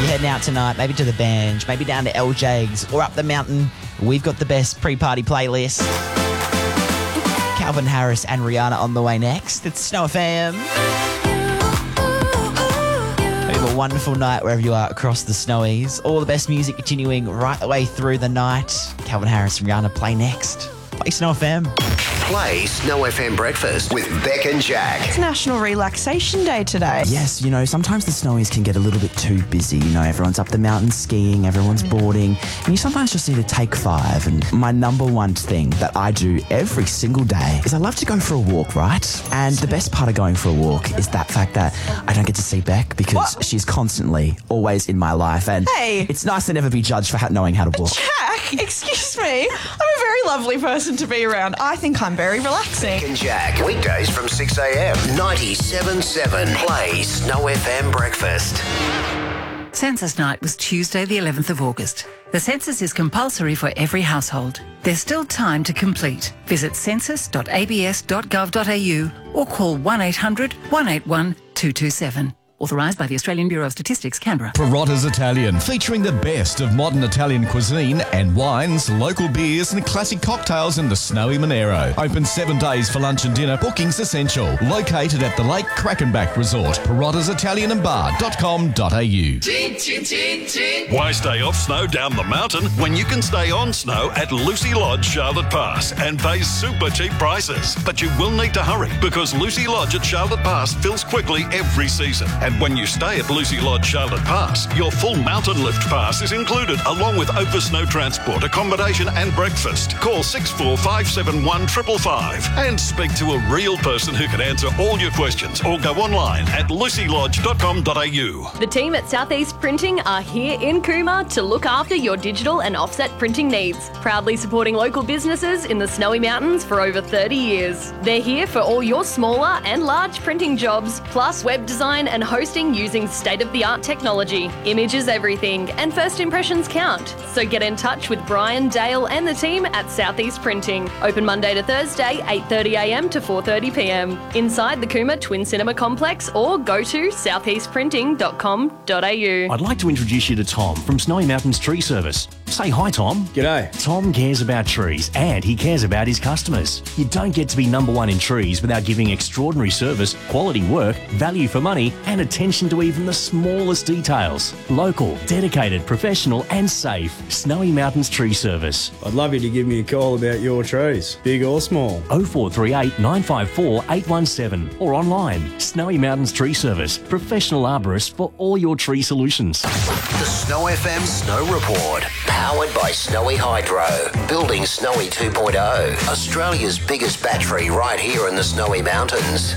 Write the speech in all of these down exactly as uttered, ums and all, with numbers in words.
You're heading out tonight, maybe to the Bench, maybe down to L J's or up the mountain. We've got the best pre-party playlist. Calvin Harris and Rihanna on the way next. It's Snow F M. Have a wonderful night wherever you are across the Snowies. All the best music continuing right the way through the night. Calvin Harris and Rihanna play next. Play Snow F M. Play Snow F M Breakfast with Beck and Jack. It's National Relaxation Day today. Yes, you know, sometimes the Snowies can get a little bit too busy. You know, everyone's up the mountain skiing, everyone's boarding, and you sometimes just need to take five. And my number one thing that I do every single day is I love to go for a walk, right? And the best part of going for a walk is that fact that I don't get to see Beck because what? She's constantly always in my life. And hey. It's nice to never be judged for knowing how to walk. Jack, excuse me. I'm a very lovely person to be around. I think I'm very relaxing. Beck and Jack, weekdays from six a.m. ninety-seven point seven. Play Snow F M Breakfast. Census night was Tuesday the eleventh of August. The census is compulsory for every household. There's still time to complete. Visit census dot a b s dot gov dot a u or call one eight hundred one eight one two two seven. Authorised by the Australian Bureau of Statistics, Canberra. Perotta's Italian, featuring the best of modern Italian cuisine and wines, local beers and classic cocktails in the snowy Monero. Open seven days for lunch and dinner. Bookings essential. Located at the Lake Krakenbach Resort. Perottas Italian and Bar dot com dot a u. Why stay off snow down the mountain when you can stay on snow at Lucy Lodge, Charlotte Pass and pay super cheap prices? But you will need to hurry because Lucy Lodge at Charlotte Pass fills quickly every season. And when you stay at Lucy Lodge, Charlotte Pass, your full mountain lift pass is included along with over snow transport, accommodation and breakfast. Call six four five seven one five five five and speak to a real person who can answer all your questions or go online at lucy lodge dot com dot a u. The team at Southeast Printing are here in Cooma to look after your digital and offset printing needs, proudly supporting local businesses in the Snowy Mountains for over thirty years. They're here for all your smaller and large printing jobs, plus web design and hosting using state-of-the-art technology. Image is everything, and first impressions count. So get in touch with Brian, Dale and the team at Southeast Printing. Open Monday to Thursday, eight thirty a m to four thirty p m inside the Cooma Twin Cinema Complex, or go to southeast printing dot com dot a u. I'd like to introduce you to Tom from Snowy Mountains Tree Service. Say hi, Tom. G'day. Tom cares about trees and he cares about his customers. You don't get to be number one in trees without giving extraordinary service, quality work, value for money and attention to even the smallest details. Local, dedicated, professional and safe. Snowy Mountains Tree Service. I'd love you to give me a call about your trees, big or small. oh four three eight nine five four eight one seven or online. Snowy Mountains Tree Service. Professional arborists for all your tree solutions. The Snow F M Snow Report. Powered by Snowy Hydro. Building Snowy two point oh. Australia's biggest battery right here in the Snowy Mountains.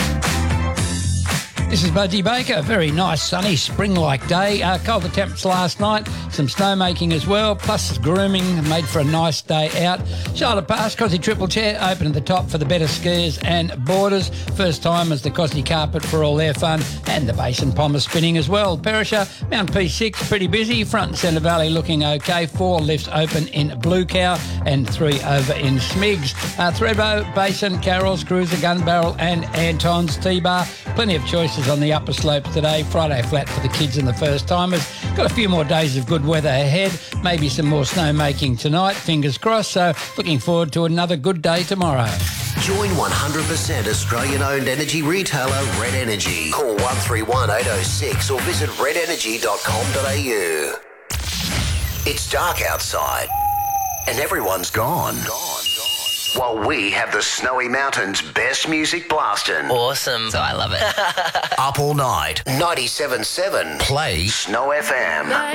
This is Budgie Baker. A very nice, sunny, spring-like day. Uh, colder temps last night. Some snowmaking as well, plus grooming made for a nice day out. Charlotte Pass, Cosy Triple Chair, open at the top for the better skiers and boarders. First time as the Cosy Carpet for all their fun, and the Basin Pommer spinning as well. Perisher, Mount P six, pretty busy. Front and Centre Valley looking okay. Four lifts open in Blue Cow and three over in Smigs. Uh, Thredbo, Basin, Carroll's, Cruiser, Gun Barrel and Anton's T-Bar. Plenty of choices on the upper slopes today. Friday flat for the kids and the first timers. Got a few more days of good weather ahead. Maybe some more snowmaking tonight. Fingers crossed. So looking forward to another good day tomorrow. Join one hundred percent Australian-owned energy retailer Red Energy. Call one three one eight oh six or visit red energy dot com dot a u. It's dark outside and everyone's gone. Gone. While we have the Snowy Mountains' best music blasting. Awesome. So I love it. Up all night. ninety-seven point seven. Play Snow F M.